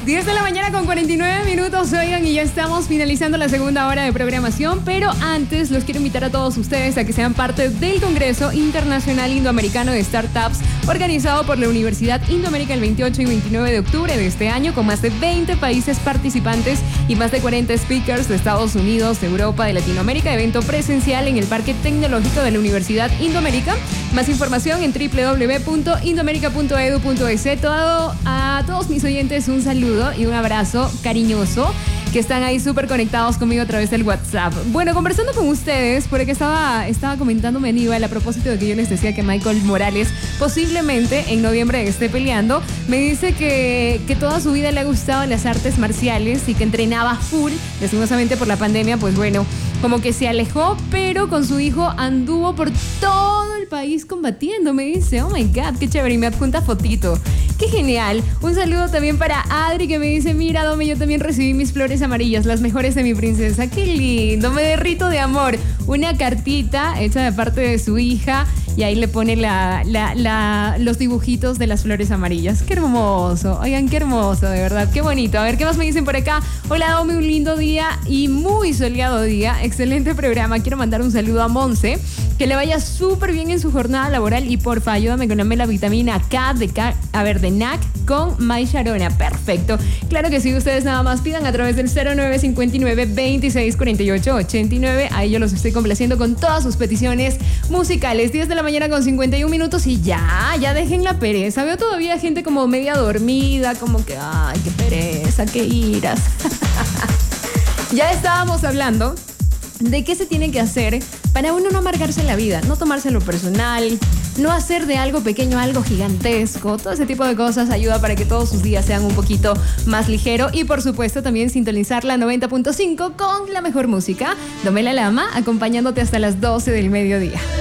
10 de la mañana con 49 minutos, oigan, y ya estamos finalizando la segunda hora de programación, pero antes los quiero invitar a todos ustedes a que sean parte del Congreso Internacional Indoamericano de Startups, organizado por la Universidad Indoamérica el 28 y 29 de octubre de este año, con más de 20 países participantes y más de 40 speakers de Estados Unidos, de Europa, de Latinoamérica, evento presencial en el Parque Tecnológico de la Universidad Indoamérica. Más información en www.indoamerica.edu.es. A todos mis oyentes un saludo y un abrazo cariñoso que están ahí súper conectados conmigo a través del WhatsApp. Bueno, conversando con ustedes, porque estaba comentándome Aníbal a propósito de que yo les decía que Michael Morales posiblemente en noviembre esté peleando. Me dice que toda su vida le ha gustado las artes marciales y que entrenaba full. Lastimosamente por la pandemia, pues bueno, como que se alejó, pero con su hijo anduvo por todo el país combatiendo. Me dice, oh my God, qué chévere, y me adjunta fotito. ¡Qué genial! Un saludo también para Adri, que me dice, mira, Dome, yo también recibí mis flores amarillas, las mejores de mi princesa. ¡Qué lindo! Me derrito de amor. Una cartita hecha de parte de su hija y ahí le pone los dibujitos de las flores amarillas. ¡Qué hermoso! Oigan, qué hermoso, de verdad. ¡Qué bonito! A ver, ¿qué más me dicen por acá? Hola, Dome, un lindo día y muy soleado día. Excelente programa. Quiero mandar un saludo a Monse. Que le vaya súper bien en su jornada laboral y porfa, ayúdame con la vitamina K de NAC con May Sharona. Perfecto. Claro que sí, ustedes nada más pidan a través del 0959 2648 89. Ahí yo los estoy complaciendo con todas sus peticiones musicales. 10 de la mañana con 51 minutos y ya dejen la pereza. Veo todavía gente como media dormida, como que, ay, qué pereza, qué iras. Ya estábamos hablando de qué se tiene que hacer para uno no amargarse la vida, no tomárselo personal, no hacer de algo pequeño algo gigantesco. Todo ese tipo de cosas ayuda para que todos sus días sean un poquito más ligero y por supuesto también sintonizar la 90.5 con la mejor música. Domela Lama acompañándote hasta las 12 del mediodía.